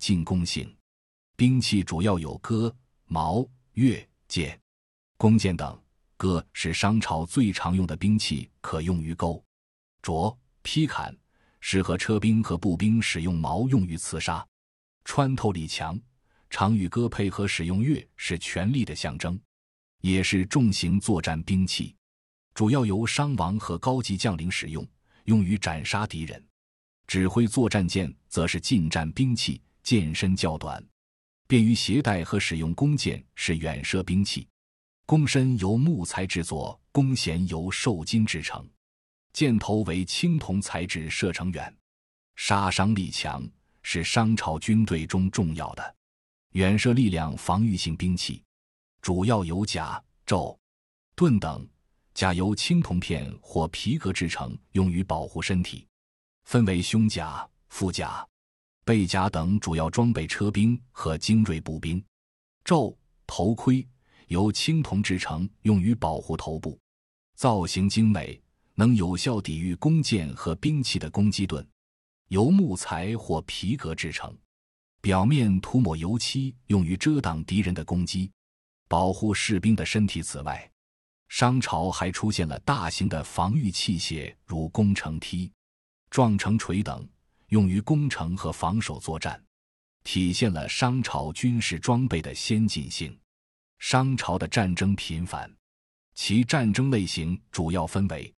进攻性。兵器主要有戈、矛、钺、剑、弓箭等。戈是商朝最常用的兵器，可用于钩、斫、劈砍，适合车兵和步兵使用矛用于刺杀。穿透力强，常与戈配合使用钺是权力的象征，也是重型作战兵器，主要由商王和高级将领使用，用于斩杀敌人。指挥作战剑则是近战兵器，剑身较短，便于携带和使用。弓箭是远射兵器，弓身由木材制作，弓弦由瘦金制成，箭头为青铜材质，射程远，杀伤力强，是商朝军队中重要的远射力量防御性兵器，主要有甲、胄、盾等。甲由青铜片或皮革制成，用于保护身体，分为胸甲、腹甲、背甲等主要装备车兵和精锐步兵。胄、头盔由青铜制成，用于保护头部，造型精美，能有效抵御弓箭和兵器的攻击盾，由木材或皮革制成，表面涂抹油漆，用于遮挡敌人的攻击，保护士兵的身体。此外，商朝还出现了大型的防御器械，如攻城梯、撞城锤等，用于攻城和防守作战，体现了商朝军事装备的先进性。商朝的战争频繁，其战争类型主要分为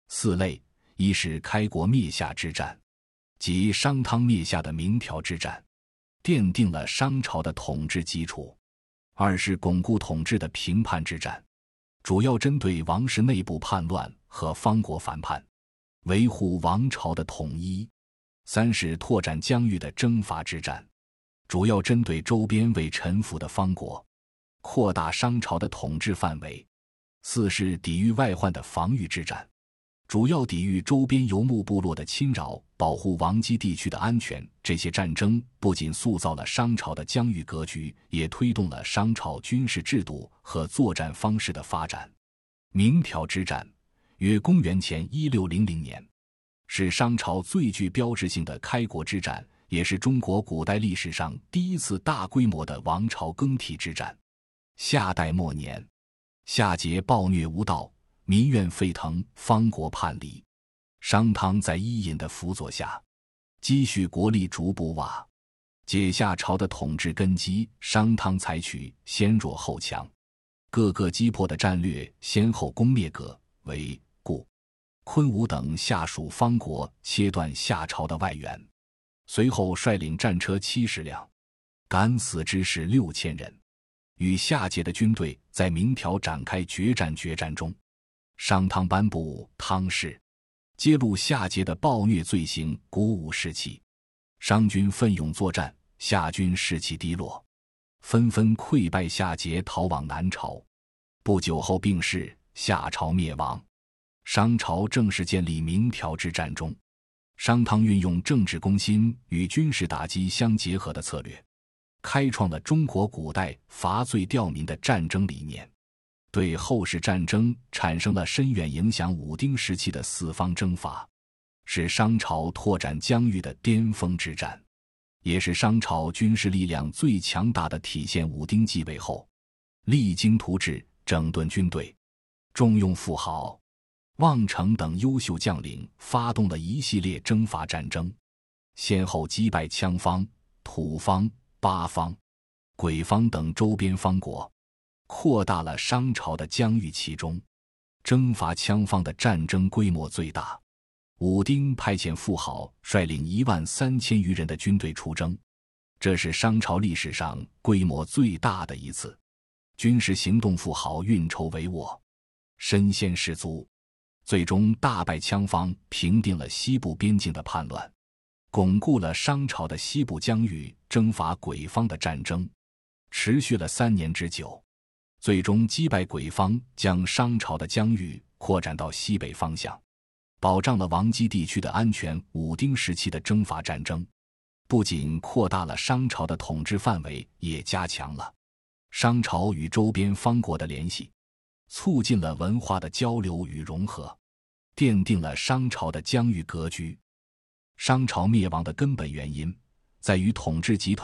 4类：一是开国灭夏之战，即商汤灭夏的鸣条之战，奠定了商朝的统治基础；二是巩固统治的平叛之战，主要针对王室内部叛乱和方国反叛，维护王朝的统一；三是拓展疆域的征伐之战，主要针对周边未臣服的方国，扩大商朝的统治范围；四是抵御外患的防御之战，主要抵御周边游牧部落的侵扰，保护王畿地区的安全。这些战争不仅塑造了商朝的疆域格局，也推动了商朝军事制度和作战方式的发展。鸣条之战，约公元前1600年，是商朝最具标志性的开国之战，也是中国古代历史上第一次大规模的王朝更替之战。夏代末年，夏桀暴虐无道，民怨沸腾，方国叛离。商汤在伊尹的辅佐下，积蓄国力逐步瓦解夏朝的统治根基。商汤采取先弱后强、各个击破的战略，先后攻灭葛、韦、固、昆吾等下属方国，切断夏朝的外援。随后率领战车70辆，敢死之士6000人，与夏桀的军队在鸣条展开决战。决战中，商汤颁布汤誓，揭露夏桀的暴虐罪行，鼓舞士气。商军奋勇作战，夏军士气低落，纷纷溃败夏桀，逃往南朝。不久后病逝，夏朝灭亡。商朝正式建立。鸣条之战中，商汤运用政治攻心与军事打击相结合的策略，开创了中国古代伐罪吊民的战争理念，对后世战争产生了深远影响。武丁时期的四方征伐，是商朝拓展疆域的巅峰之战，也是商朝军事力量最强大的体现。武丁继位后，励精图治，整顿军队，重用富豪、望成等优秀将领，发动了一系列征伐战争，先后击败羌方、土方、八方、鬼方等周边方国，扩大了商朝的疆域。其中征伐羌方的战争规模最大，武丁派遣富豪率领13000余人的军队出征，这是商朝历史上规模最大的一次军事行动。富豪运筹帷幄，身先士卒，最终大败羌方，平定了西部边境的叛乱，巩固了商朝的西部疆域。征伐鬼方的战争持续了3年之久，最终击败鬼方，将商朝的疆域扩展到西北方向，保障了王畿地区的安全。武丁时期的征伐战争不仅扩大了商朝的统治范围，也加强了商朝与周边方国的联系，促进了文化的交流与融合，奠定了商朝的疆域格局。商朝灭亡的根本原因在于统治集团